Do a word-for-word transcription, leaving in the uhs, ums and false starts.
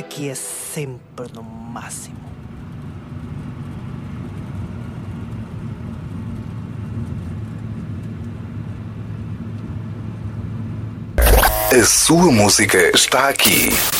aqui é sempre no máximo. A sua música está aqui.